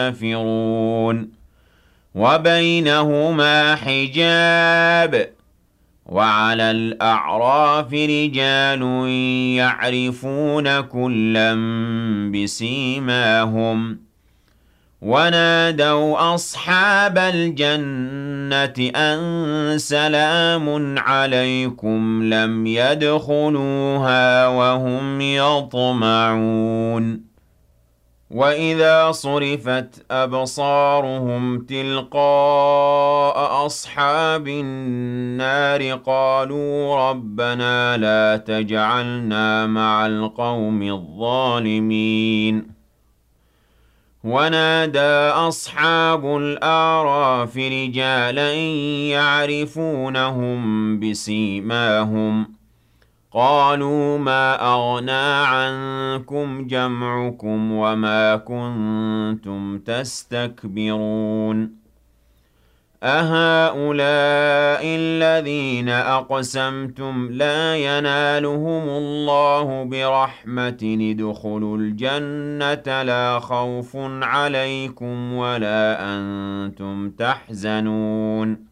كافرون وبينهما حجاب وعلى الأعراف رجال يعرفون كلا بسيماهم ونادوا أصحاب الجنة أن سلام عليكم لم يدخلوها وهم يطمعون وإذا صرفت أبصارهم تلقاء أصحاب النار قالوا ربنا لا تجعلنا مع القوم الظالمين ونادى أصحاب الأعراف رجالا يعرفونهم بسيماهم قالوا ما أغنى عنكم جمعكم وما كنتم تستكبرون أهؤلاء الذين أقسمتم لا ينالهم الله برحمة ادخلوا الجنة لا خوف عليكم ولا أنتم تحزنون